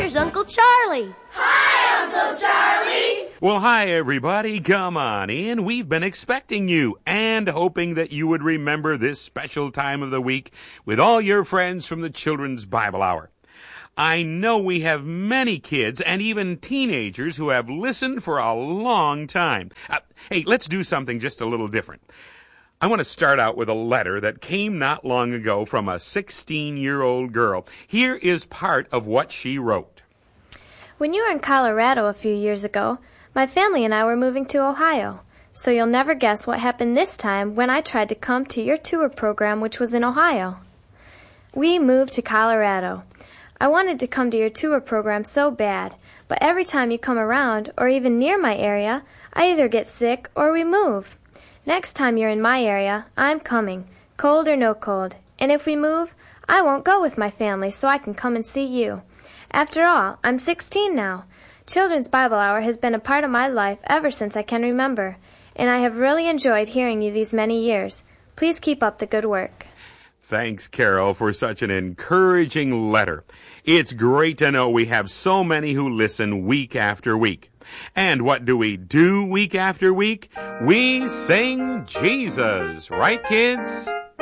here's Uncle Charlie. Hi, Uncle Charlie. Well, hi, everybody. Come on in. We've been expecting you and hoping that you would remember this special time of the week with all your friends from the Children's Bible Hour. I know we have many kids and even teenagers who have listened for a long time. Hey, let's do something just a little different. I want to start out with a letter that came not long ago from a 16-year-old girl. Here is part of what she wrote. When you were in Colorado a few years ago, my family and I were moving to Ohio. So you'll never guess what happened this time when I tried to come to your tour program, which was in Ohio. We moved to Colorado. I wanted to come to your tour program so bad, but every time you come around, or even near my area, I either get sick or we move. Next time you're in my area, I'm coming, cold or no cold, and if we move, I won't go with my family so I can come and see you. After all, I'm 16 now. Children's Bible Hour has been a part of my life ever since I can remember, and I have really enjoyed hearing you these many years. Please keep up the good work. Thanks, Carol, for such an encouraging letter. It's great to know we have so many who listen week after week. And what do we do week after week? We sing Jesus, right, kids?